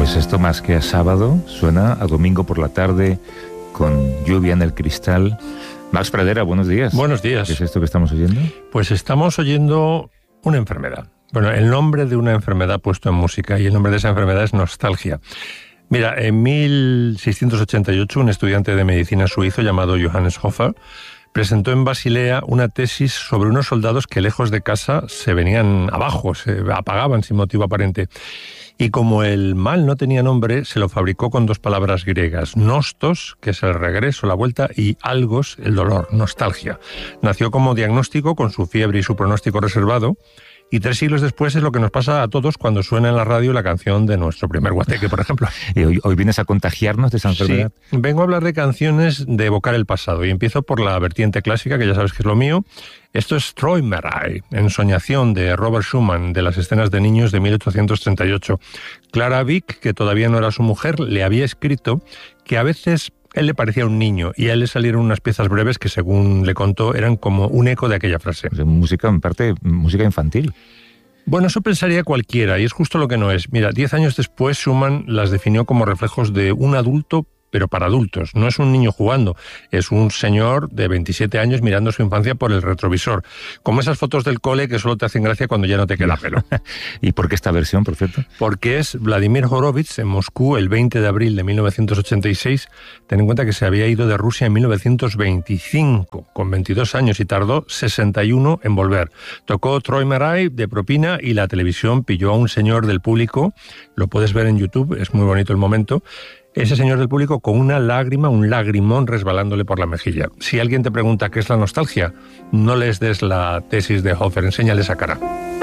Pues esto más que a sábado suena a domingo por la tarde con lluvia en el cristal. Max Pradera, buenos días. Buenos días. ¿Qué es esto que estamos oyendo? Pues estamos oyendo una enfermedad. Bueno, el nombre de una enfermedad puesto en música, y el nombre de esa enfermedad es nostalgia. Mira, en 1688 un estudiante de medicina suizo llamado Johannes Hofer presentó en Basilea una tesis sobre unos soldados que lejos de casa se venían abajo, se apagaban sin motivo aparente. Y como el mal no tenía nombre, se lo fabricó con dos palabras griegas, nostos, que es el regreso, la vuelta, y algos, el dolor, nostalgia. Nació como diagnóstico con su fiebre y su pronóstico reservado, y 3 siglos después es lo que nos pasa a todos cuando suena en la radio la canción de nuestro primer guateque, por ejemplo. ¿Y hoy vienes a contagiarnos de esa enfermedad? Sí, vengo a hablar de canciones de evocar el pasado, y empiezo por la vertiente clásica, que ya sabes que es lo mío. Esto es Träumerei, Ensoñación, de Robert Schumann, de las escenas de niños de 1838. Clara Wieck, que todavía no era su mujer, le había escrito que a veces él le parecía un niño, y a él le salieron unas piezas breves que, según le contó, eran como un eco de aquella frase. Música, en parte, música infantil. Bueno, eso pensaría cualquiera, y es justo lo que no es. Mira, 10 años después, Schumann las definió como reflejos de un adulto, pero para adultos. No es un niño jugando, es un señor de 27 años mirando su infancia por el retrovisor. Como esas fotos del cole que solo te hacen gracia cuando ya no te queda pelo. ¿Y por qué esta versión, por cierto? Porque es Vladimir Horowitz en Moscú el 20 de abril de 1986. Ten en cuenta que se había ido de Rusia en 1925, con 22 años, y tardó 61 en volver. Tocó Träumerei de propina y la televisión pilló a un señor del público. Lo puedes ver en YouTube, es muy bonito el momento. Ese señor del público con una lágrima, un lagrimón resbalándole por la mejilla. Si alguien te pregunta qué es la nostalgia, no les des la tesis de Hofer, enséñale esa cara.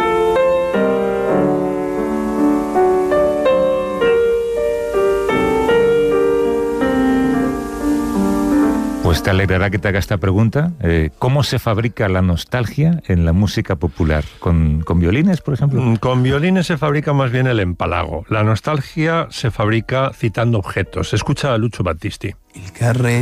Pues te alegrará que te haga esta pregunta. ¿Cómo se fabrica la nostalgia en la música popular? ¿Con violines, por ejemplo? Con violines se fabrica más bien el empalago. La nostalgia se fabrica citando objetos. Escucha a Lucio Battisti.